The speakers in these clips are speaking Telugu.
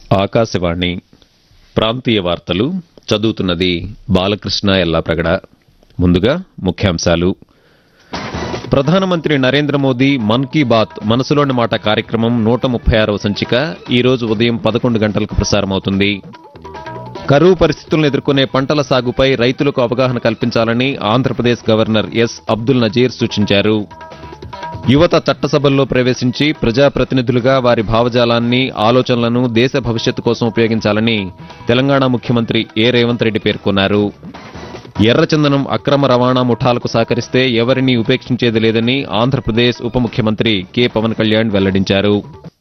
ఆకాశవాణి ప్రాంతీయ వార్తలు చదువుతున్నది బాలకృష్ణ ఎల్లాప్రగడ. ముందుగా ముఖ్యాంశాలు. ప్రధానమంత్రి నరేంద్ర మోదీ మన్ కీ బాత్ మనసులోని మాట కార్యక్రమం 136వ సంచిక ఈరోజు ఉదయం 11 గంటలకు ప్రసారమవుతుంది. కరువు పరిస్థితులను ఎదుర్కొనే పంటల సాగుపై రైతులకు అవగాహన కల్పించాలని ఆంధ్రప్రదేశ్ గవర్నర్ ఎస్ అబ్దుల్ నజీర్ సూచించారు. యువత చట్టసభల్లో ప్రవేశించి ప్రజాప్రతినిధులుగా వారి భావజాలాన్ని, ఆలోచనలను దేశ భవిష్యత్తు కోసం ఉపయోగించాలని తెలంగాణ ముఖ్యమంత్రి ఏ రేవంత్ రెడ్డి పేర్కొన్నారు. ఎర్రచందనం అక్రమ రవాణా ముఠాలకు సహకరిస్తే ఎవరినీ ఉపేక్షించేది లేదని ఆంధ్రప్రదేశ్ ఉప ముఖ్యమంత్రి కె పవన్ కళ్యాణ్ వెల్లడించారు.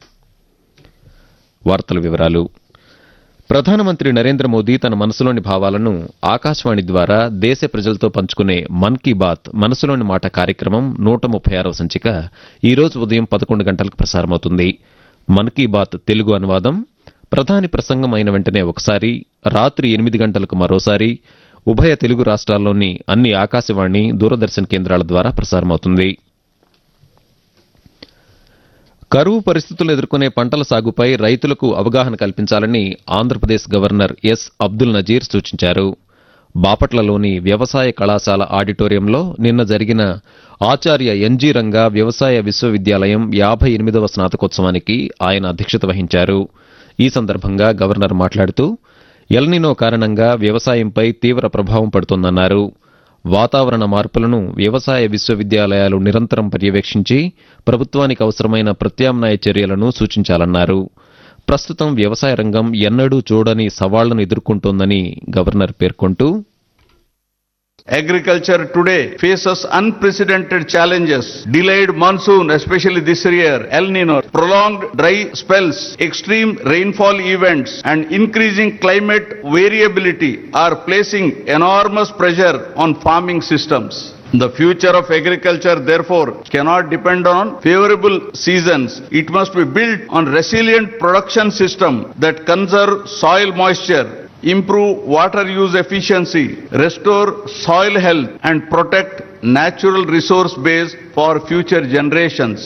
వార్తల వివరాలు. ప్రధానమంత్రి నరేంద్ర మోదీ తన మనసులోని భావాలను ఆకాశవాణి ద్వారా దేశ ప్రజలతో పంచుకునే మన్ కీ బాత్ మనసులోని మాట కార్యక్రమం 136వ సంచిక ఈరోజు ఉదయం 11 గంటలకు ప్రసారమవుతుంది. మన్ కీ బాత్ తెలుగు అనువాదం ప్రధాని ప్రసంగం అయిన వెంటనే ఒకసారి, రాత్రి 8 గంటలకు మరోసారి ఉభయ తెలుగు రాష్ట్రాల్లోని అన్ని ఆకాశవాణి, దూరదర్శన్ కేంద్రాల ద్వారా ప్రసారమవుతుంది. కరువు పరిస్థితులు ఎదుర్కొనే పంటల సాగుపై రైతులకు అవగాహన కల్పించాలని ఆంధ్రప్రదేశ్ గవర్నర్ ఎస్ అబ్దుల్ నజీర్ సూచించారు. బాపట్లలోని వ్యవసాయ కళాశాల ఆడిటోరియంలో నిన్న జరిగిన ఆచార్య ఎన్జీ రంగా వ్యవసాయ విశ్వవిద్యాలయం 58వ స్నాతకోత్సవానికి ఆయన అధ్యక్షత వహించారు. ఈ సందర్భంగా గవర్నర్ మాట్లాడుతూ ఎల్నినో కారణంగా వ్యవసాయంపై తీవ్ర ప్రభావం పడుతోందన్నారు. వాతావరణ మార్పులను వ్యవసాయ విశ్వవిద్యాలయాలు నిరంతరం పర్యవేక్షించి ప్రభుత్వానికి అవసరమైన ప్రత్యామ్నాయ చర్యలను సూచించాలన్నారు. ప్రస్తుతం వ్యవసాయ రంగం ఎన్నడూ చూడని సవాళ్లను ఎదుర్కొంటోందని గవర్నర్ పేర్కొంటూ, Agriculture today faces unprecedented challenges. Delayed monsoon, especially this year, El Nino, prolonged dry spells, extreme rainfall events, and increasing climate variability are placing enormous pressure on farming systems. The future of agriculture, therefore, cannot depend on favorable seasons. It must be built on resilient production system that conserve soil moisture, improve water use efficiency, restore soil health, and protect natural resource base for future generations.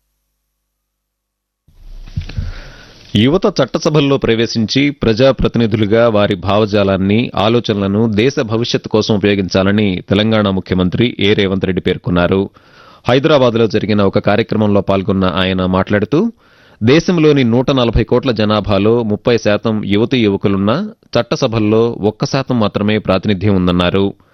యువత చట్టసభల్లో ప్రవేశించి ప్రజాప్రతినిధులుగా వారి భావజాలాన్ని, ఆలోచనలను దేశ భవిష్యత్తు కోసం ఉపయోగించాలని తెలంగాణ ముఖ్యమంత్రి ఏ రేవంత్ రెడ్డి పేర్కొన్నారు. హైదరాబాద్లో జరిగిన ఒక కార్యక్రమంలో పాల్గొన్న ఆయన మాట్లాడుతూ, దేశంలోని 140 కోట్ల జనాభాలో 30% యువతీ యువకులున్నా చట్టసభల్లో 1% మాత్రమే ప్రాతినిధ్యం ఉందన్నారు.